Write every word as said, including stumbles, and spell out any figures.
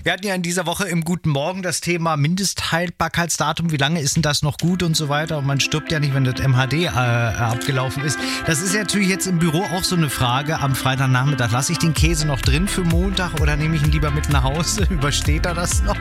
Wir hatten ja in dieser Woche im Guten Morgen das Thema Mindesthaltbarkeitsdatum. Wie lange ist denn das noch gut und so weiter? Und man stirbt ja nicht, wenn das M H D äh, abgelaufen ist. Das ist ja natürlich jetzt im Büro auch so eine Frage. Am Freitagnachmittag, lasse ich den Käse noch drin für Montag oder nehme ich ihn lieber mit nach Hause? Übersteht er das noch?